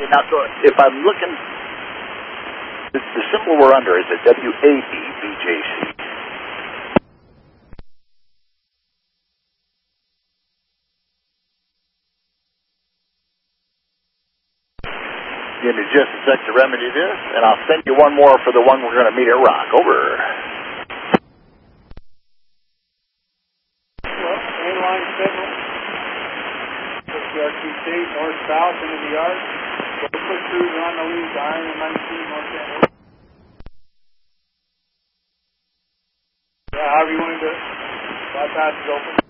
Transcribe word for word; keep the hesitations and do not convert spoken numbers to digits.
Okay, now, so if I'm looking, the, the symbol we're under is a W A D B J C. Give me just a sec to remedy this, and I'll send you one more for the one we're going to meet at Rock. Over. Well, mainline signal. Push the R Q C north-south into the yard. Go push through on the lead, iron and nineteen north end. Yeah, however you want to do it. Bypass is open.